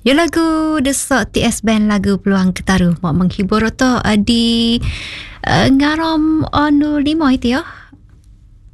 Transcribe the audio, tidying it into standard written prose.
Ya lagu Desok TS Band lagu Peluang Ketaru mak menghibur tu di ngarom onu 5 itu ya.